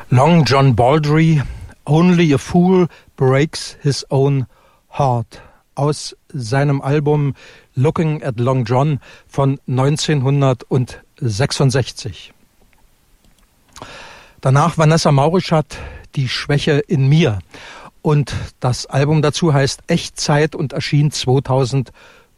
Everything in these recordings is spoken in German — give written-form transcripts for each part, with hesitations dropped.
Long John Baldry, Only a Fool Breaks His Own Heart, aus seinem Album Looking at Long John von 1966. Danach Vanessa Maurischat, Die Schwäche in mir. Und das Album dazu heißt Echtzeit und erschien 2005.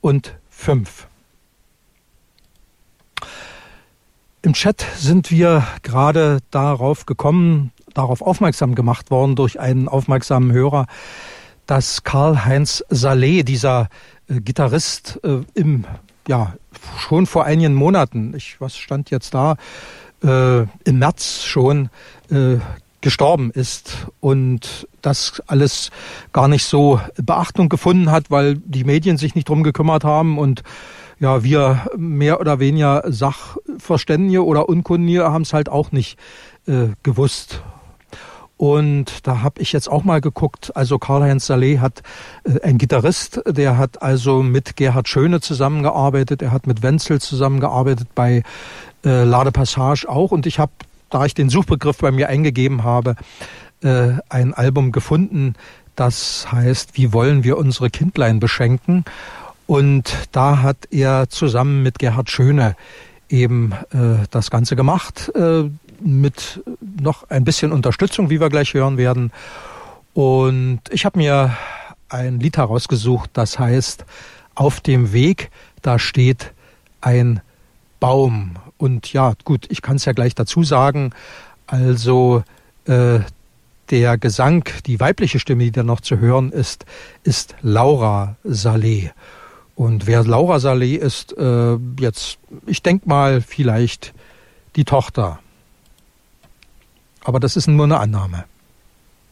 Im Chat sind wir gerade darauf aufmerksam gemacht worden durch einen aufmerksamen Hörer, dass Karl-Heinz Saleh, dieser Gitarrist, schon vor einigen Monaten, was stand jetzt da, im März schon gestorben ist und das alles gar nicht so Beachtung gefunden hat, weil die Medien sich nicht drum gekümmert haben und ja, wir mehr oder weniger Sachverständige oder Unkundige haben es halt auch nicht gewusst. Und da habe ich jetzt auch mal geguckt, also Karl-Heinz Saleh hat ein Gitarrist, der hat also mit Gerhard Schöne zusammengearbeitet, er hat mit Wenzel zusammengearbeitet, bei Lade Passage auch. Und ich habe, da ich den Suchbegriff bei mir eingegeben habe, ein Album gefunden, das heißt, wie wollen wir unsere Kindlein beschenken? Und da hat er zusammen mit Gerhard Schöne eben das Ganze gemacht, mit noch ein bisschen Unterstützung, wie wir gleich hören werden. Und ich habe mir ein Lied herausgesucht, das heißt Auf dem Weg, da steht ein Baum. Und ja, gut, ich kann es ja gleich dazu sagen, also der Gesang, die weibliche Stimme, die da noch zu hören ist Laura Saleh. Und wer Laura Saleh ist, jetzt, ich denke mal, vielleicht die Tochter. Aber das ist nur eine Annahme.